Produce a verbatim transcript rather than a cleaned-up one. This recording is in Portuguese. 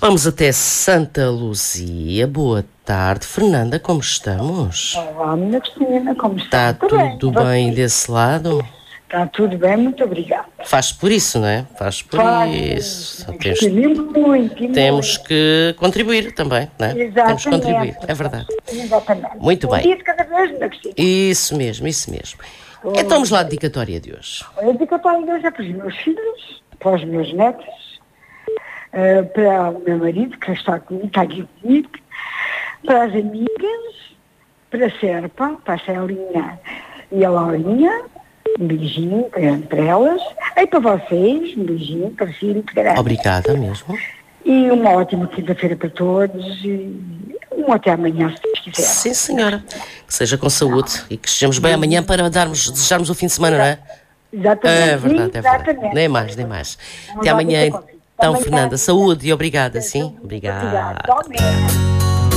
Vamos até Santa Luzia. Boa tarde, Fernanda, como estamos? Olá, minha Cristina, como está? Está tudo bem, bem desse lado? Está tudo bem, muito obrigada. Faz por isso, não é? Faz por Faz, isso. Temos, Temos, muito, temos muito. que contribuir também, não é? Exatamente. Temos que contribuir, é verdade. Exatamente. Muito um bem. dia de cada vez, minha Cristina. Isso mesmo, isso mesmo. Oh. Então vamos lá à dedicatória de hoje. A dedicatória de hoje é para os meus filhos, para os meus netos, uh, para o meu marido, que está, comigo, está aqui comigo, para as amigas, para a Serpa, para a Celinha e a Laurinha, um beijinho grande para elas, e para vocês, um beijinho para si muito grande. Obrigada mesmo. E uma ótima quinta-feira para todos e um até amanhã, se Deus quiser. Sim, senhora. Que seja com saúde e que estejamos bem amanhã para darmos, desejarmos o fim de semana, não é? Exatamente. É verdade, é verdade. Exatamente. Nem mais, nem mais. Vamos Até amanhã, lá, então, amanhã, Fernanda. Saúde e obrigada, sim? Obrigada. Obrigada.